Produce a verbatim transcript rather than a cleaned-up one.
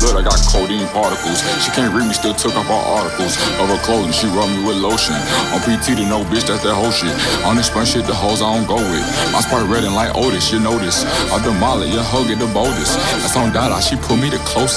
blood, I got codeine particles. She can't read me, still took off all articles of her clothing. She rub me with lotion. On P T to no bitch, that's that whole shit. On this fun shit, the hoes I don't go with. My sprite red and like Otis, you know this. I demolish, your hoe get the boldest. That's on Dada, she put me the closest.